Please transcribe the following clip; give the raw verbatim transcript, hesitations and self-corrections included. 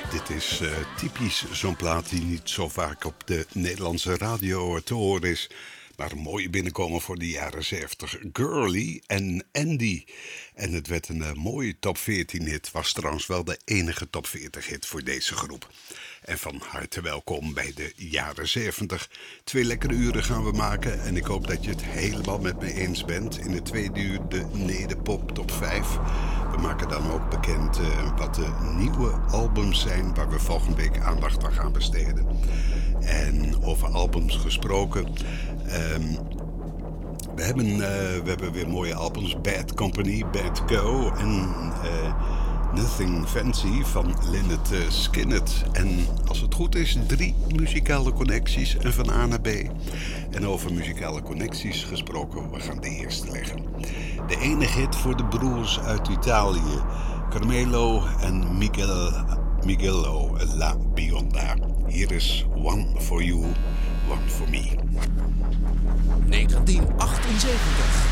Dit is uh, typisch zo'n plaat die niet zo vaak op de Nederlandse radio te horen is. Maar een mooie binnenkomen voor de jaren zeventig. Girly en Andy. En het werd een uh, mooie top veertien hit. Was trouwens wel de enige top veertig hit voor deze groep. En van harte welkom bij de jaren zeventig. Twee lekkere uren gaan we maken. En ik hoop dat je het helemaal met me eens bent. In het tweede uur de Nederpop top vijf. We maken dan ook bekend uh, wat de nieuwe albums zijn waar we volgende week aandacht aan gaan besteden. En over albums gesproken. Um, we, hebben, uh, we hebben weer mooie albums. Bad Company, Bad Go en uh, Nothing Fancy van Lynyrd uh, Skynyrd. En als het goed is, drie muzikale connecties en van A naar B. En over muzikale connecties gesproken, we gaan de eerste leggen. De enige hit voor de broers uit Italië. Carmelo en Miguel, Miguelo La Bionda. Hier is One for You, One for Me. negentien achtenzeventig